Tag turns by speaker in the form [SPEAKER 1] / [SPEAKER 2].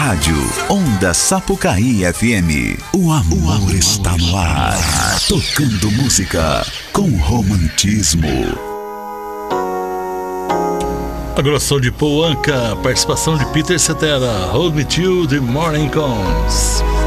[SPEAKER 1] rádio Onda Sapucaí FM. O amor está no ar. Tocando música com romantismo.
[SPEAKER 2] Agora sou de Paul Anka, participação de Peter Cetera. Hold Me Till the Morning Comes.